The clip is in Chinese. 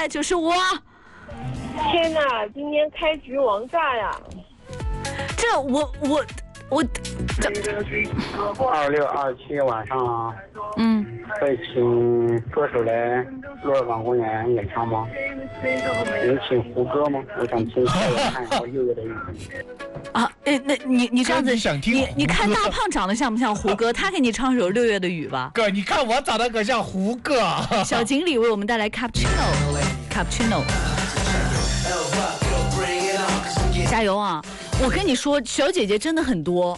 就是我。 天哪，今天开局王炸呀！ 这我这 26、27晚上，会请歌手来鹿儿港公园演唱吗？有请胡歌吗？我想听夏元汉和6月的雨。 啊，那你这样子，你看大胖长得像不像胡歌？他给你唱首6月的雨吧。 哥，你看我长得可像胡歌。 小锦鲤为我们带来 cappuccino， 加油啊！我跟你说，小姐姐真的很多。